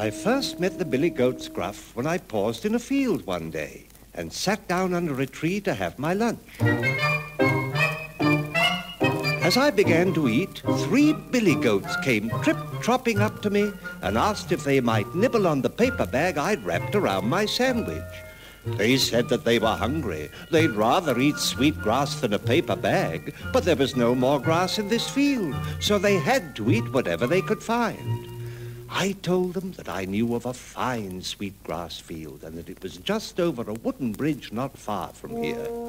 I first met the billy goat's gruff when I paused in a field one day and sat down under a tree to have my lunch. As I began to eat, 3 billy goats came trip-tropping up to me and asked if they might nibble on the paper bag I'd wrapped around my sandwich. They said that they were hungry. They'd rather eat sweet grass than a paper bag, but there was no more grass in this field, so they had to eat whatever they could find. I told them that I knew of a fine sweet grass field and that it was just over a wooden bridge not far from here.